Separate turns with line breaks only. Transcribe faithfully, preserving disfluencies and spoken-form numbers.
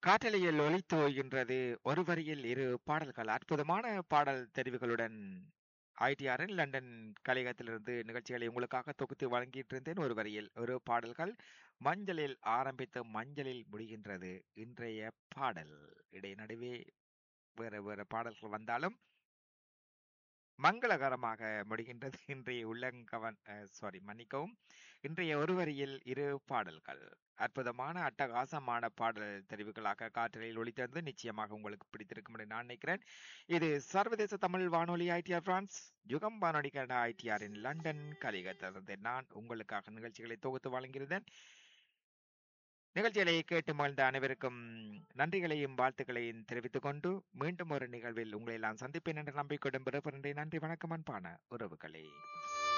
காற்றலையில் ஒலித்து ஓய்கின்றது ஒரு வரியில் இரு பாடல்கள் அற்புதமான பாடல் தெரிவுகளுடன் ஐடிஆரின் லண்டன் கலையகத்திலிருந்து நிகழ்ச்சிகளை உங்களுக்காக தொகுத்து வழங்கிட்டு இருந்தேன். ஒரு வரியில் ஒரு பாடல்கள் மஞ்சளில் ஆரம்பித்து மஞ்சளில் முடிகின்றது இன்றைய பாடல். இடை நடுவே வேற வேற பாடல்கள் வந்தாலும் மங்களகரமாக முடிகின்றது இன்றைய உள்ளங்கவன் சாரி மன்னிக்கவும் இன்றைய ஒரு வரியில் இரு பாடல்கள் அற்புதமான அட்டகாசமான பாடல் தெரிவுகளாக காற்றலில் ஒளித்திருந்து நிச்சயமாக உங்களுக்கு பிடித்திருக்கும் என்று நான் நினைக்கிறேன். இது சர்வதேச தமிழ் வானொலி ஐடிஆர் பிரான்ஸ் யுகம் வானொலி கனடா ஐடிஆரின் லண்டன் கலிகத்திலிருந்து நான் உங்களுக்காக நிகழ்ச்சிகளை தொகுத்து வழங்கியிருந்தேன். நிகழ்ச்சிகளை கேட்டு மகிழ்ந்த அனைவருக்கும் நன்றிகளையும் வாழ்த்துக்களையும் தெரிவித்துக் கொண்டு மீண்டும் ஒரு நிகழ்வில் உங்களை நான் சந்திப்பேன் என்ற நம்பிக்கையுடன் பிறப்பின்றி நன்றி வணக்கம் அன்பான உறவுகளே.